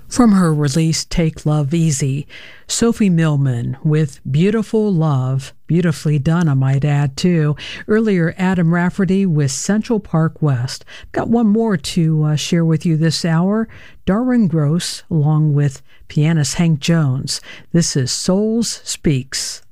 From her release, Take Love Easy, Sophie Millman with Beautiful Love, beautifully done, I might add, too. Earlier, Adam Rafferty with Central Park West. Got one more to share with you this hour. Darwin Gross, along with pianist Hank Jones. This is Souls Speaks.